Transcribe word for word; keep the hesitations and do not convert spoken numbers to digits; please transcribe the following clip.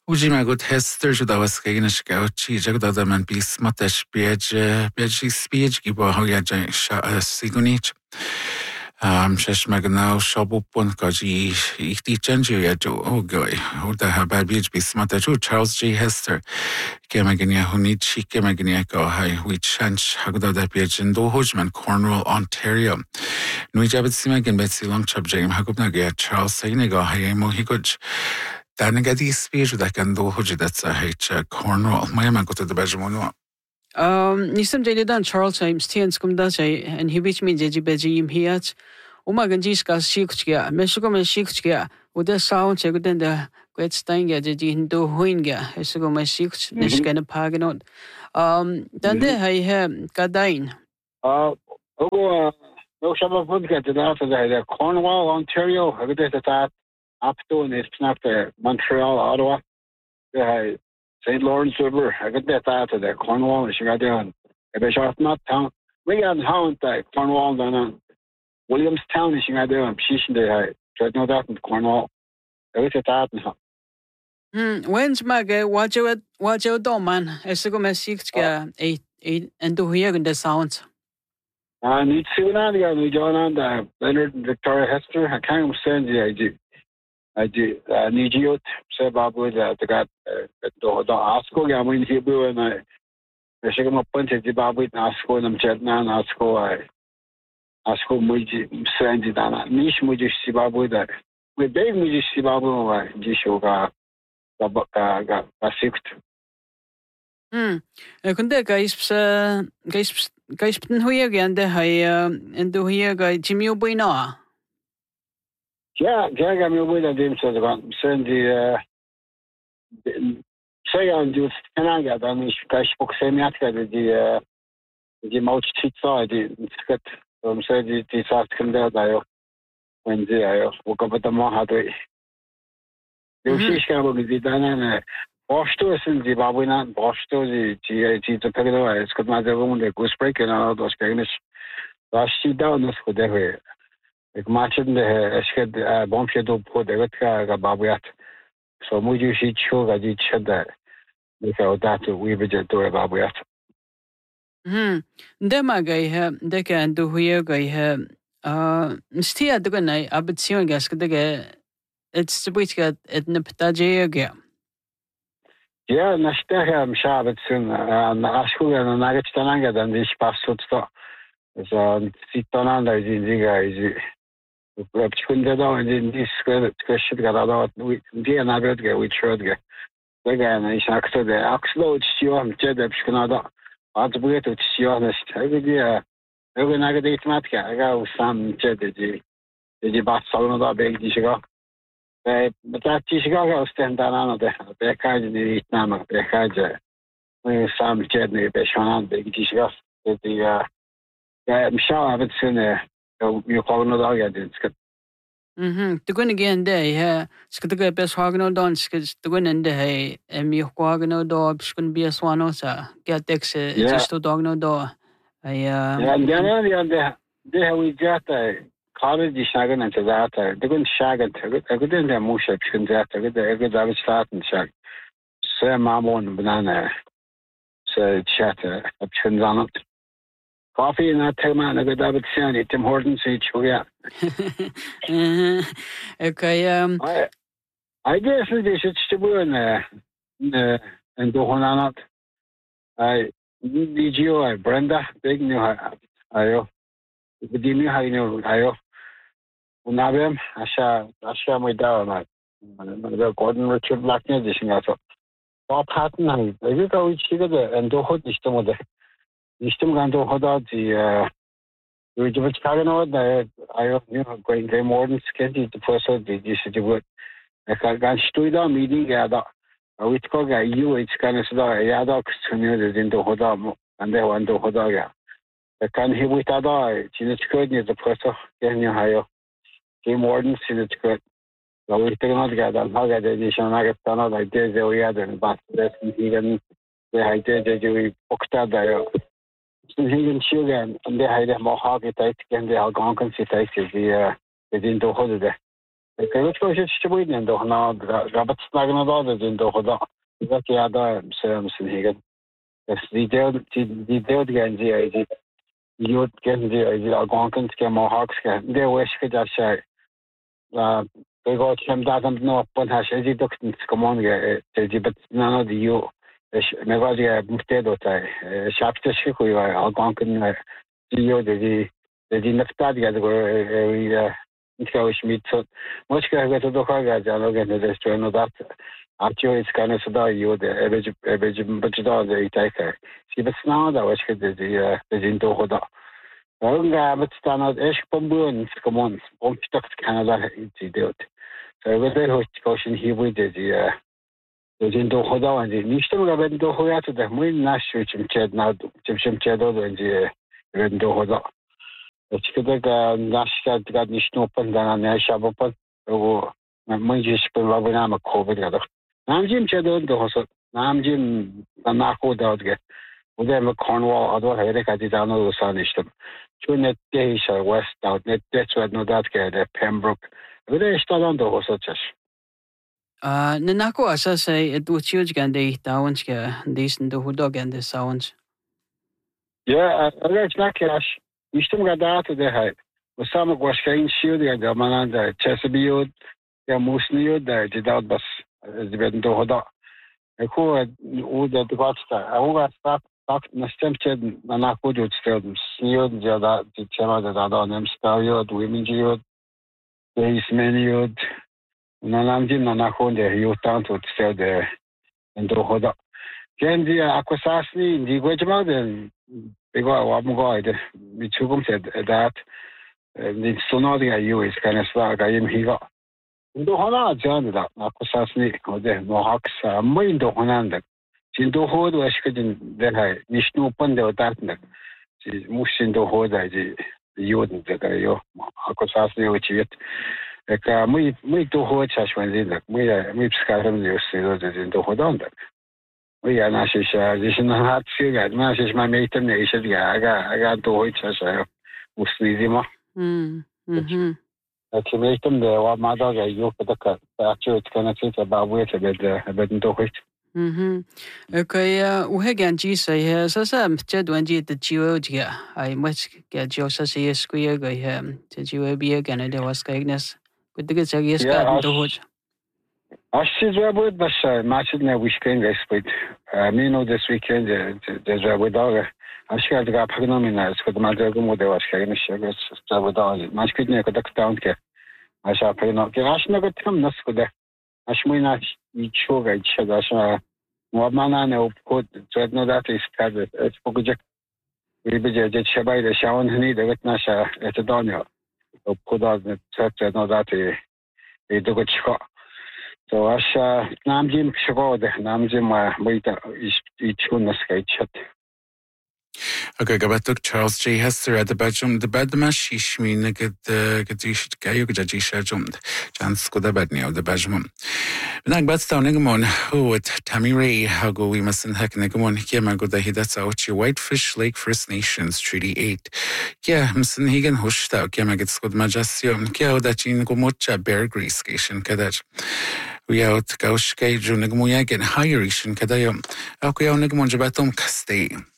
Uži gut hester že davas kegin skauchi jag da man bis matash biej biej speech gibo hoya sigunich um shesh magnau shabupun kaji ihti chanju ya jo ogoy oda haba biej bis matachu Charles G Hester kemagnia hunichi kemagnia go hai which chanch hagda da biej ndo hojman Cornwall Ontario nui jabit simagen betsi long chab jam hagubna ge Charles Saynego hai mo higuj Daarna gadi speech dat kan dohoji dat sa heet Cornwall. Maar man got de bejmono. Um, nisam jeli dan Charles James tiens kum da jay and hibich mi jeji beji im hiat. Uma ganji ska shikchya. Meshugo me shikchya. Uda sound cheguden da great stanga jeji hindo huinga. Esugo me shikch nishkana paganot. Um, dan de hay he kadain. Uh, ogo no shaba podcast da da Cornwall, Ontario. Hagde ta Apto and it's not the Montreal, Ottawa, the Saint Lawrence River. I got that out of the Cornwall, and she got down. If I shot not town, we got how the Cornwall down on Williamstown, and she got down. She's in the tried no doubt in Cornwall. I was at that. Hmm, when's my guy? Watch out, watch out, don't man. I still got my six guy eight eight and do hear the sounds. I need to see now. We join on the Leonard and Victoria Hester. I can't send the idea. I did Nijiyot Sebabu that got the Asko Yamin Hebrew and I Shigam appointed Zimbabwe Asko and Jetnan Asko I Asko Muji Sandy Dana Nish Muji Sibabu that we beg Muji Sibabu Jishoga got a sixth. Hmm. Kunde guys guys guys who again the high and do here guy Jimmy Obuina. Ja, jag har med mig det så det sen det säger han just kan jag då ni ska språk semiatka det det det mauchitsa det skat de säger det det sagt kan det där men det är ju och vad det man hade det är ska vara det där när Boston det var bina Boston det det det det det ska man det var det goose break och då ska jag rashi down så det Ik maak het de schede bompje op voor de wetka babuyat. So moet je ziet zo dat je schede. Ik zou dat we budget door babuyat. Hmm. De ma gai he de kan do huye gai he. Uh, stia de ganai abitsion gas de it's the bit got it neptaje ga. Ja, na sterre am shabetsun na asku na nagetstananga dan dis passut sto. So sitonanda izinga izi. Kunde da in this question got out we dia na bet ge we trod ge we ga na ishakto de axlo chiom chede psknada az buet chiom stege dia we na ge det matka ga usam chede ji ji bat salno da be gi shiga e meta chi shiga ga stendana no de be ka ni itnama be ka je we sam chede be shanan be gi shiga de ya ja msha avet sene you call no dog at it. Mhm. To go again day, yeah. Skutga best hagno don skis to go in the hay and me hagno do skun be a swanosa. Get ex just to dog no do. I uh yeah, yeah, yeah, they have we got a college shagan and that the good shagan a good in the musha skun that a good a good average start and shag. So mamon banana so chatter a chins on it. Coffee and that time I got David Sandy, Tim Hortons each yeah. Okay, um I I guess they should still in uh and do on not. I did you I Brenda big new ayo. The new how you know ayo. Unabem Asha Asha my down like Gordon Richard Black edition also. Bob Hatton I you go which and do hot system there. System ganto hoda the we just kagano da I you know going game modern sketchy the first the this the word I can stuida meeting gada with ko ga you it's kind of da ya da kusunyo the into hoda and they want to hoda ya the can he with ada it's good the first can you hayo game modern see it's good so we take not gada how ga the edition na get na like this we are the but this even the height the we okta da Higgin sugar and they had a more hog it and they are gone consider the the into holiday. Kaya ko siya chibuin nindo na gabat snagna da dindo hoda. Ida ki ada selam sinhigan. Es detail detail ganji ay youth ganji ay algonkan ke mohawks ke de wish ke jasha. La kaya chem da dam no pon ha shi doktin komon ge tecrübe nano diyor. Megaji muftedo tay. Şapta shi koyu algonkan diyor dedi. Dedi nafta diye de Nikawish mit so much ka to do ka ja no ge de sto no dat artio is kana sada yo de ebej ebej bajda de itaika si besna da wash ke de de jin to hoda nga betstana esh pombun komon om stakt Canada ti de so we de host caution he we de de jin to hoda an de nishto ga ben do hoya to de muy nash chim ched na chim chim chedo de ben do hoda Çıkıda naşka tıkat nişno pandana ne şabopat o mıncı şpın labına mı covid gadak. Namjim çedo do hoso namjim nako dağıtge. Bu da mı Cornwall adwa hayre kadi dano usan iştim. Şu nette işe west out nette çöd no dağıtge de Pembroke. Bu da iştadan do hoso çaş. Ah, nanako asa say educhioj gande dawans ke disen do hudo gande sounds. Ya, evet nakiyaş. İştim gadatu de hay. Usama gwashkain shiud ya gamanan da chesbiyud ya musniyud da jidad bas zibedin do hoda. Eko u da dgasta. Au ga stat stat nastem ched na kodut steldim. Sniyud ya da chema da da nem staviyud wiminjiyud. Ismeniyud. Nanamjim na nakonde yutan tut stelde do hoda. Kendi akwasasni digwejma de Bego wamgo ide mi chugum se dat ni sonodi ga yu is kana swa ga yim higa ndo hona jan da akusasni ode no haks mai ndo honanda sin do hod wa shkedin de hay nishnu open de dat na si mushin do hoda ji yod de ga yo akusasni o chiyet ka mai mai do hod chashwan zin da mai mai pskaram de usido de do hodanda Ja, našiš, když na hádci, našiš má mejtem nejšet, já já to hojčas, jo, uslízima. Mm. Mhm. Aki mejtem de wa mada ga jo kadaka, akčo itkana cita babuje se bed bed to hojč. Mhm. Okay, uhe ganji say he sasa mted wanji de jiwo jiga. Ai much ga jo sasa yes kuya ga he. Te jiwo biya gana de was kaignes. Kudiga chagis ka do hoj. Ashti zwabuit bas matched na weekend exploit. Me know this weekend the zwabudaga. Ashka ga pagnomina skod madagum de was kaignes shagas zwabudaga. Mashkid ne kadak town ke. Asha pagno ke ashna ga tam naskuda. Ashmina ichoga ichada asha Wamana ne opkod zedno dat is kad es pogujek. Ribeje je shabai de shawn hni de vetnasha etadonyo. Opkoda zedno dat e dogochko. So asha namjim shgode namjim ma moita ichun naskaichat. Okay, gabatuk Charles J. Hester at the bedroom, the bedma shishmi nagad gadish gayo gajisha jumd. Chance go the bedni of the bedroom. Nag bedstown nigamon, who at Tammy Ray, how go we mustn't hack nigamon, Yama go the hidats out your Whitefish Lake First Nations Treaty eight. Kia, Mson Higan Hushta, Yama gets good majastion, Kia that in Gomocha Bear Grease Station Kadaj. We out Gaushke Junagmuyagan, Higher Ishin Kadayum, Alkio Nigmonjabatum Castay.